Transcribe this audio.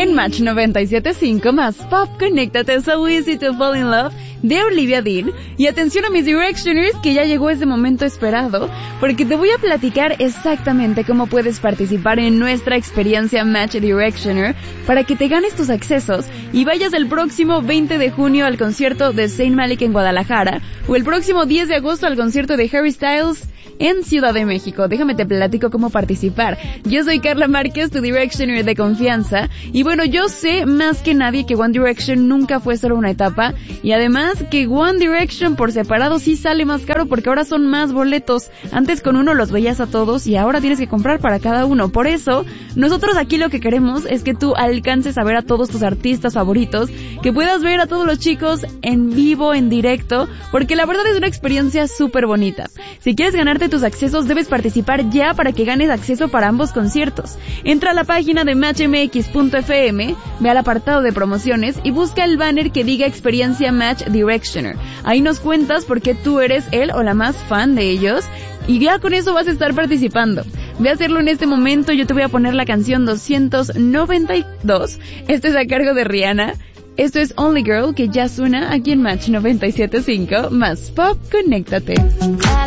En Match 97.5 más Pop, conéctate, So Easy to Fall in Love de Olivia Dean. Y atención a mis Directioners, que ya llegó ese momento esperado, porque te voy a platicar exactamente cómo puedes participar en nuestra experiencia Match Directioner para que te ganes tus accesos y vayas el próximo 20 de junio al concierto de Zayn Malik en Guadalajara o el próximo 10 de agosto al concierto de Harry Styles en Ciudad de México. Déjame te platico cómo participar. Yo soy Carla Márquez, tu Directioner de confianza, y bueno, yo sé más que nadie que One Direction nunca fue solo una etapa, y además que One Direction por separado sí sale más caro porque ahora son más boletos. Antes con uno los veías a todos y ahora tienes que comprar para cada uno. Por eso, nosotros aquí lo que queremos es que tú alcances a ver a todos tus artistas favoritos, que puedas ver a todos los chicos en vivo, en directo, porque la verdad es una experiencia súper bonita. Si quieres ganarte tus accesos, debes participar ya para que ganes acceso para ambos conciertos. Entra a la página de matchmx.fm, ve al apartado de promociones y busca el banner que diga Experiencia Match Directioner. Ahí nos cuentas por qué tú eres el o la más fan de ellos y ya con eso vas a estar participando. Ve a hacerlo en este momento. Yo te voy a poner la canción 292. Esto es a cargo de Rihanna. Esto es Only Girl, que ya suena aquí en Match 97.5 más Pop, conéctate.